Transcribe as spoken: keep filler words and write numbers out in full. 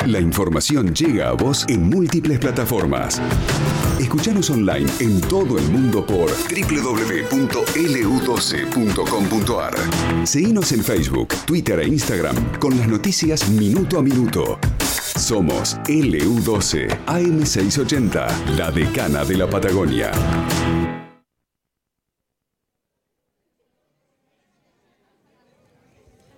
La información llega a vos en múltiples plataformas. Escuchanos online en todo el mundo por doble u doble u doble u punto ele u doce punto com punto a r. Seguinos en Facebook, Twitter e Instagram con las noticias minuto a minuto. Somos L U doce, A M seiscientos ochenta, la decana de la Patagonia.